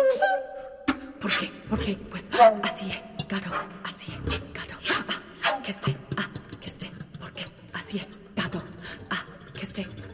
¿Por qué? ¿Por qué? Pues así es, gato, así es, gato. Que esté, ¿por qué? Así es, gato, que esté.